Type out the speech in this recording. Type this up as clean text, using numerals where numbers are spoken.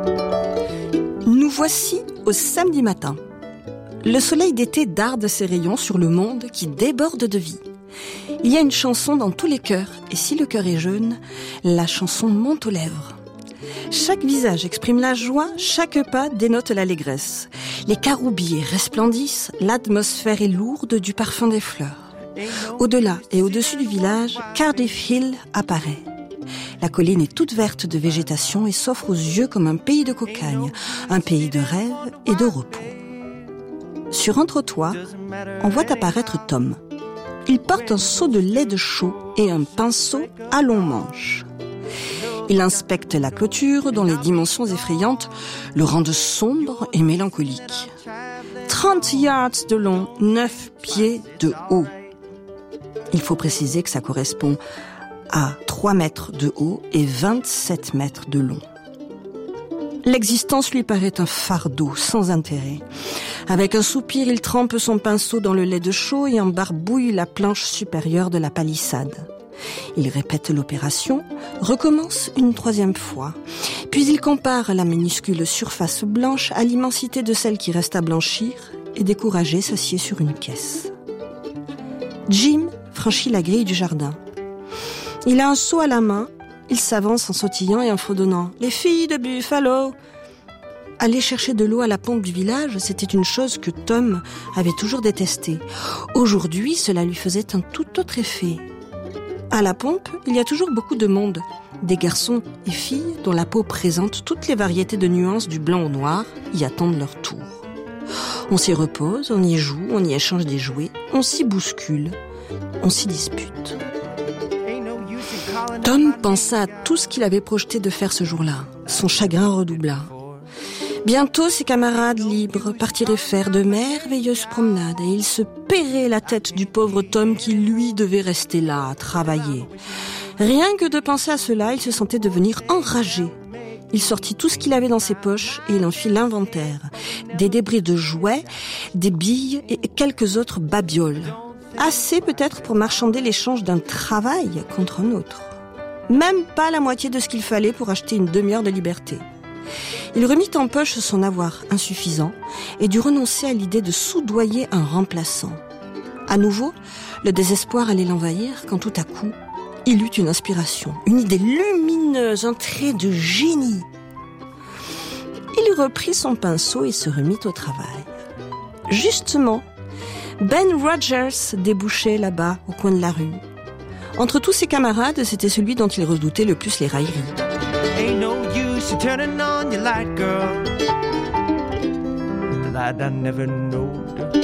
Nous voici au samedi matin. Le soleil d'été darde ses rayons sur le monde qui déborde de vie. Il y a une chanson dans tous les cœurs, et si le cœur est jeune, la chanson monte aux lèvres. Chaque visage exprime la joie, chaque pas dénote l'allégresse. Les caroubiers resplendissent, l'atmosphère est lourde du parfum des fleurs. Au-delà et au-dessus du village, Cardiff Hill apparaît. La colline est toute verte de végétation et s'offre aux yeux comme un pays de cocagne, un pays de rêve et de repos. Sur un trottoir, on voit apparaître Tom. Il porte un seau de lait de chaux et un pinceau à long manche. Il inspecte la clôture dont les dimensions effrayantes le rendent sombre et mélancolique. 30 yards de long, 9 pieds de haut. Il faut préciser que ça correspond à 3 mètres de haut et 27 mètres de long. L'existence lui paraît un fardeau sans intérêt. Avec un soupir, il trempe son pinceau dans le lait de chaux et embarbouille la planche supérieure de la palissade. Il répète l'opération, recommence une 3e fois. Puis il compare la minuscule surface blanche à l'immensité de celle qui reste à blanchir et découragé s'assied sur une caisse. Jim franchit la grille du jardin. Il a un seau à la main. Il s'avance en sautillant et en fredonnant « Les filles de Buffalo !» Aller chercher de l'eau à la pompe du village, c'était une chose que Tom avait toujours détestée. Aujourd'hui, cela lui faisait un tout autre effet. À la pompe, il y a toujours beaucoup de monde. Des garçons et filles dont la peau présente toutes les variétés de nuances du blanc au noir y attendent leur tour. On s'y repose, on y joue, on y échange des jouets, on s'y bouscule, on s'y dispute. Tom pensa à tout ce qu'il avait projeté de faire ce jour-là. Son chagrin redoubla. Bientôt, ses camarades libres partiraient faire de merveilleuses promenades et il se paierait la tête du pauvre Tom qui, lui, devait rester là, à travailler. Rien que de penser à cela, il se sentait devenir enragé. Il sortit tout ce qu'il avait dans ses poches et il en fit l'inventaire. Des débris de jouets, des billes et quelques autres babioles. Assez peut-être pour marchander l'échange d'un travail contre un autre. Même pas la moitié de ce qu'il fallait pour acheter une demi-heure de liberté. Il remit en poche son avoir insuffisant et dut renoncer à l'idée de soudoyer un remplaçant. À nouveau, le désespoir allait l'envahir quand tout à coup, il eut une inspiration, une idée lumineuse, un trait de génie. Il reprit son pinceau et se remit au travail. Justement, Ben Rogers débouchait là-bas au coin de la rue. Entre tous ses camarades, c'était celui dont il redoutait le plus les railleries. Ain't no use you turning on your light, girl. The light I never knowed.